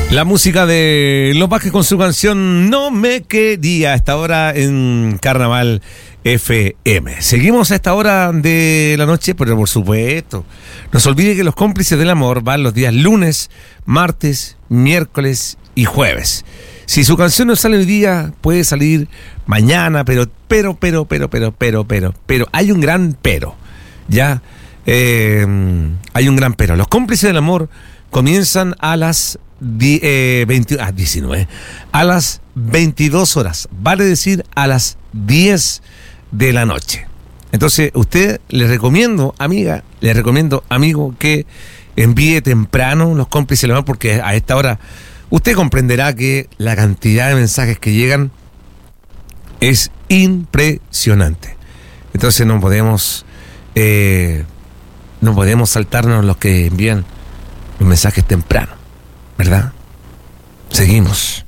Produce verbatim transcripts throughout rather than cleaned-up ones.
La música de Los Vázquez con su canción No Me Quería, a esta hora en Carnaval F M. Seguimos a esta hora de la noche, pero por supuesto, no se olvide que Los Cómplices del Amor van los días lunes, martes, miércoles y jueves. Si su canción no sale hoy día, puede salir mañana, pero, pero, pero, pero, pero, pero, pero, pero, hay un gran pero, ¿ya? Eh, hay un gran pero. Los Cómplices del Amor comienzan a las Die, eh, veinte, ah, diecinueve, a las veintidós horas, vale decir a las diez de la noche. Entonces, usted le recomiendo, amiga, le recomiendo, amigo, que envíe temprano Los Cómplices del Amor, porque a esta hora usted comprenderá que la cantidad de mensajes que llegan es impresionante. Entonces no podemos eh, no podemos saltarnos los que envían los mensajes temprano, ¿verdad? Seguimos.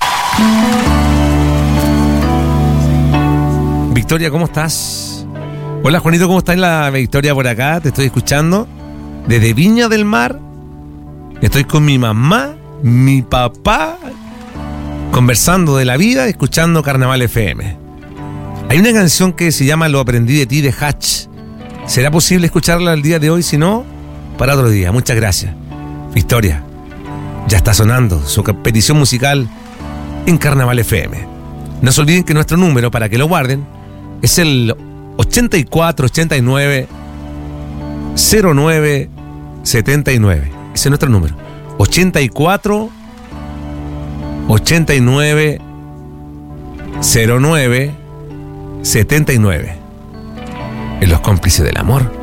Victoria, ¿cómo estás? Hola, Juanito, ¿cómo está en la Victoria por acá? Te estoy escuchando desde Viña del Mar. Estoy con mi mamá, mi papá, conversando de la vida, escuchando Carnaval F M. Hay una canción que se llama Lo aprendí de ti, de Hatch. ¿Será posible escucharla el día de hoy? Si no, para otro día. Muchas gracias. Victoria, ya está sonando su petición musical en Carnaval F M. No se olviden que nuestro número, para que lo guarden, es el ochenta y cuatro ochenta y nueve cero nueve setenta y nueve. Ese es nuestro número. ochenta y cuatro ochenta y nueve cero nueve setenta y nueve. En Los Cómplices del Amor.